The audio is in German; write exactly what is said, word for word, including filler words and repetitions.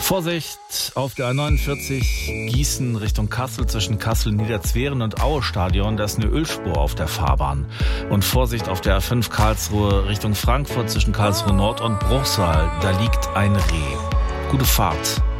Vorsicht auf der A neunundvierzig Gießen Richtung Kassel zwischen Kassel-Niederzweren und Aue-Stadion. Da ist eine Ölspur auf der Fahrbahn. Und Vorsicht auf der A fünf Karlsruhe Richtung Frankfurt zwischen Karlsruhe Nord und Bruchsal. Da liegt ein Reh. Gute Fahrt.